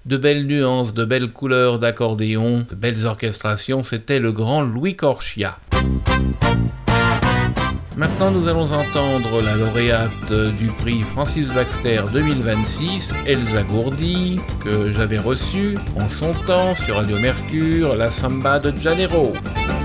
De belles nuances, de belles couleurs d'accordéon, de belles orchestrations, c'était le grand Louis Corchia. Maintenant, nous allons entendre la lauréate du prix Francis Baxter 2026, Elsa Gourdi, que j'avais reçue en son temps sur Radio Mercure, la Samba de Janeiro.